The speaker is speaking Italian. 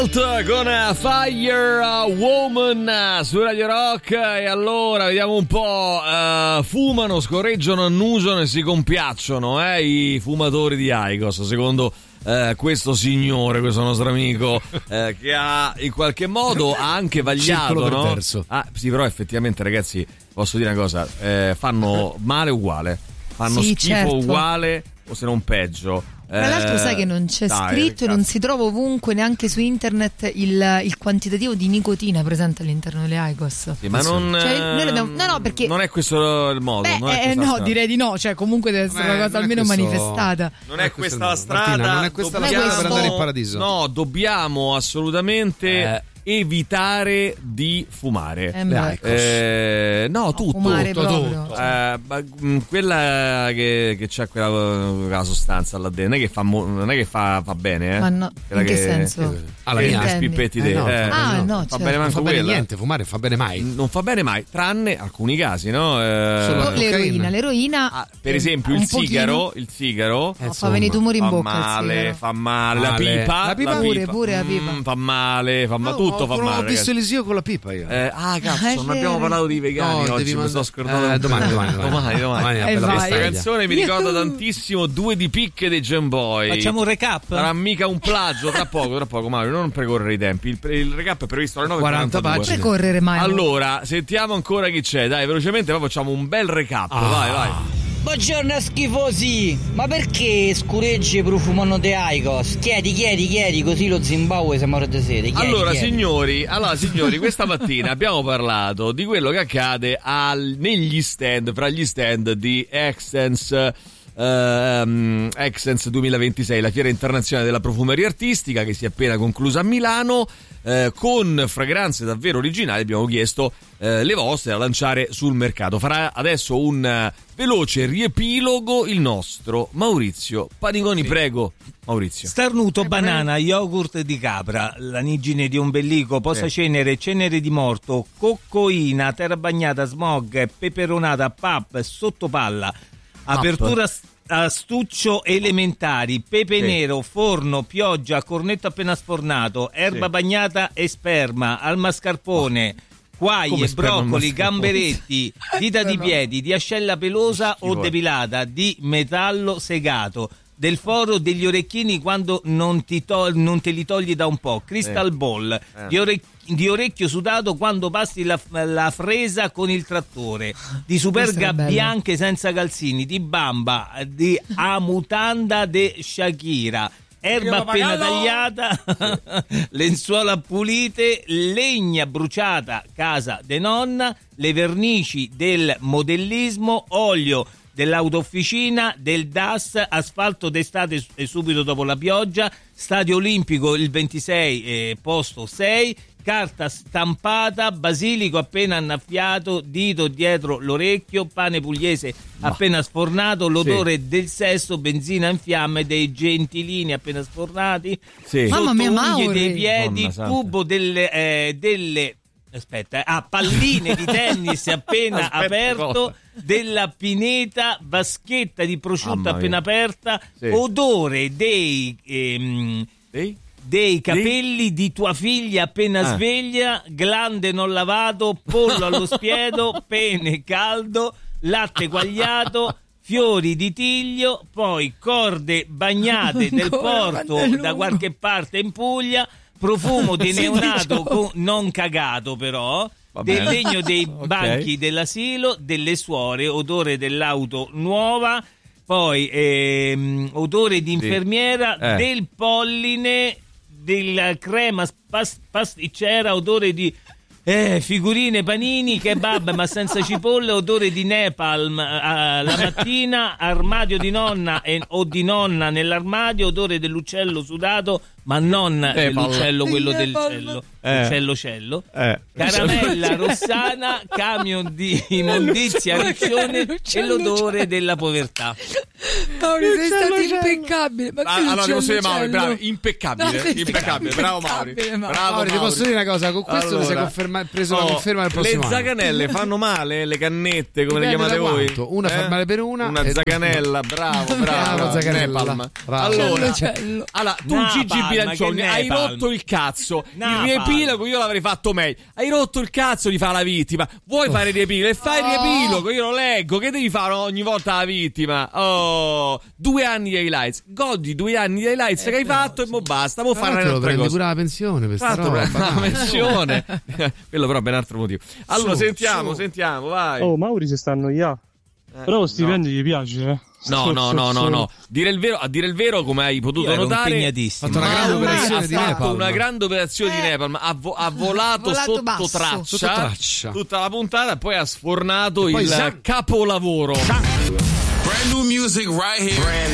Con Fire Woman su Radio Rock. E allora vediamo un po'. Fumano, scorreggiano, annusano e si compiacciono i fumatori di Aikos, secondo questo signore, questo nostro amico, che ha in qualche modo ha anche vagliato, no? Sì, però effettivamente, ragazzi, posso dire una cosa, fanno male uguale, fanno schifo, certo, uguale, o se non peggio. Tra l'altro sai che non c'è scritto e non si trova ovunque, neanche su internet, il quantitativo di nicotina presente all'interno delle Aikos. Sì, ma non, noi no, perché non è questo il modo. No, direi di no, cioè comunque deve essere una cosa almeno manifestata. Non è questa la strada, Martina, non è questa la strada per andare in paradiso. No, dobbiamo assolutamente evitare di fumare. No, tutto. Quella che c'è quella sostanza là dentro, non è che fa bene, Ma no, in che senso? Alla mia spippetti fa certo. bene, non fa bene niente, fumare fa bene mai. Non fa bene mai, tranne alcuni casi, no? L'eroina, per esempio il sigaro fa venire i tumori in bocca. Fa male, la pipa pure la pipa fa male, tutto fa male. Ho visto Eliseo con la pipa io. Cazzo, non abbiamo parlato di vegani oggi, mi sto scordando. Domani. Questa canzone mi ricorda tantissimo Due di picche dei Jam Boy. Facciamo un recap? Sarà mica un plagio, tra poco Mario, non precorrere i tempi. Il recap è previsto alle 9:42. 40 pagine. Precorrere mai. Allora, sentiamo ancora chi c'è. Dai, velocemente, poi facciamo un bel recap. Vai. Buongiorno schifosi, ma perché scuregge profumano de Aikos? Chiedi, così lo Zimbabwe si muore di sete. Allora, signori, questa mattina abbiamo parlato di quello che accade negli stand, fra gli stand di Extens 2026, la fiera internazionale della profumeria artistica che si è appena conclusa a Milano. Con fragranze davvero originali abbiamo chiesto le vostre da lanciare sul mercato. Farà adesso un veloce riepilogo il nostro Maurizio Paniconi. Prego Maurizio. Starnuto, banana, yogurt di capra, lanigine di ombelico, posacenere, cenere di morto, coccoina, terra bagnata, smog, peperonata, pap, sottopalla, apertura astuccio elementari, pepe nero, forno, pioggia, cornetto appena sfornato, erba bagnata e sperma, al mascarpone, quaglie, broccoli, gamberetti, dita di piedi, di ascella pelosa o depilata, di metallo segato, del foro degli orecchini quando non te li togli da un po', crystal ball, di orecchio sudato quando passi la fresa con il trattore, di superga bianche senza calzini, di bamba, di amutanda de Shakira, erba appena tagliata, lenzuola pulite, legna bruciata casa de nonna, le vernici del modellismo, olio dell'autofficina, del DAS, asfalto d'estate e subito dopo la pioggia, stadio olimpico il 26 posto 6, carta stampata, basilico appena annaffiato, dito dietro l'orecchio, pane pugliese appena sfornato, l'odore del sesso, benzina in fiamme, dei gentilini appena sfornati, mamma mia, unghie dei piedi, tubo delle palline di tennis appena aperto, della pineta, vaschetta di prosciutto appena aperta, odore dei capelli di tua figlia appena sveglia, glande non lavato, pollo allo spiedo, pene caldo, latte quagliato, fiori di tiglio, poi corde bagnate del porto da qualche parte in Puglia, profumo di neonato non cagato però, del legno dei banchi dell'asilo, delle suore, odore dell'auto nuova, poi odore di infermiera, del polline, della crema pasticcera, odore di figurine, panini, kebab ma senza cipolle, odore di napalm la mattina, armadio di nonna o di nonna nell'armadio, odore dell'uccello sudato ma non dell'uccello quello del cello, caramella rossana, camion di immondizia, riccione e l'odore della povertà. Mauri, sei stato impeccabile. Ma allora devo dire Mauri, bravo, impeccabile, bravo Mauri. Mauri, ti posso dire una cosa, con questo mi sei preso la conferma del prossimo anno. Le zaganelle fanno male, le cannette, come le chiamate voi? Una fa male per una zaganella, bravo, zaganella. Allora tu Gigi bilancioni, hai rotto il cazzo. Il riepilogo io l'avrei fatto meglio. Hai rotto il cazzo di fare la vittima. Vuoi fare il riepilogo? E fai il riepilogo, io lo leggo. Che devi fare ogni volta la vittima? 2 anni di highlights. Godi 2 anni di highlights che hai fatto e mo basta. Mo fare un'altra cosa. Pure la pensione per sta roba. La pensione. Quello però è ben altro motivo. Allora sentiamo, vai. Oh, Mauri si sta annoiando. Però lo stipendio gli piace, No. A dire il vero, come hai potuto notare, ha fatto una grande operazione di Napalm. Una grande operazione di Napalm. Ha volato sotto traccia tutta la puntata e poi ha sfornato il capolavoro. Brand new music right here.